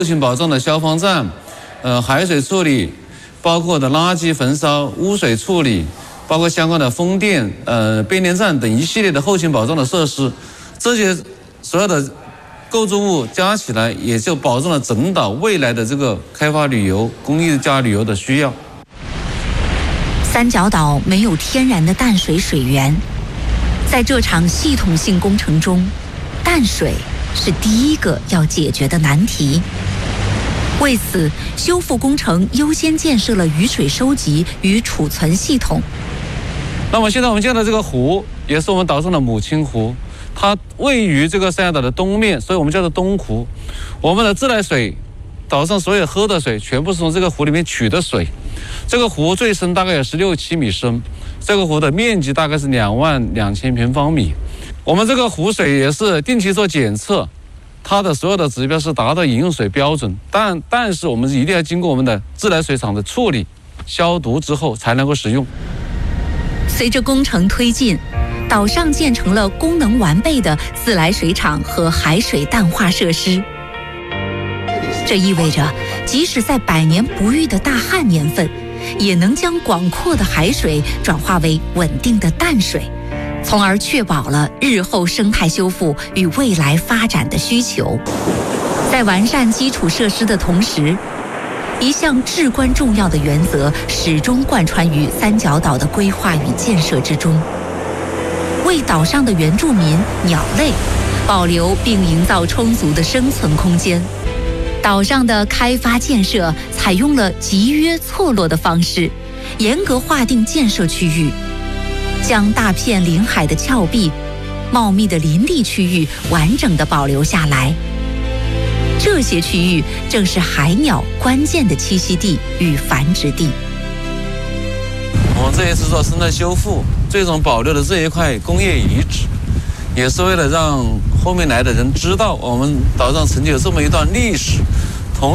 后勤保障的消防站，海水处理，包括的垃圾焚烧、污水处理，包括相关的风电、变电站等一系列的后勤保障的设施，这些所有的构筑物加起来，也就保证了整岛未来的这个开发旅游、公益加旅游的需要。 三角岛没有天然的淡水水源，在这场系统性工程中，淡水是第一个要解决的难题。为此，修复工程优先建设了雨水收集与储存系统。 那么现在我们见到这个湖，也是我们岛上的母亲湖，它位于这个三角岛的东面，所以我们叫做东湖。我们的自来水，岛上所有喝的水全部是从这个湖里面取的水。这个湖最深大概有16、7米深，这个湖的面积大概是22000平方米。我们这个湖水也是定期做检测，它的所有的指标是达到饮用水标准，但是我们一定要经过我们的自来水厂的处理、消毒之后才能够使用。 随着工程推进，岛上建成了功能完备的自来水厂和海水淡化设施。这意味着，即使在百年不遇的大旱年份，也能将广阔的海水转化为稳定的淡水，从而确保了日后生态修复与未来发展的需求。在完善基础设施的同时，一项至关重要的原则始终贯穿于三角岛的规划与建设之中，为岛上的原住民、鸟类保留并营造充足的生存空间。岛上的开发建设采用了集约错落的方式，严格划定建设区域，将大片临海的峭壁、茂密的林地区域完整地保留下来。这些区域正是海鸟关键的栖息地与繁殖地。 我们这一次做生态修复，最终保留的这一块工业遗址，也是为了让后面来的人知道我们岛上曾经有这么一段历史，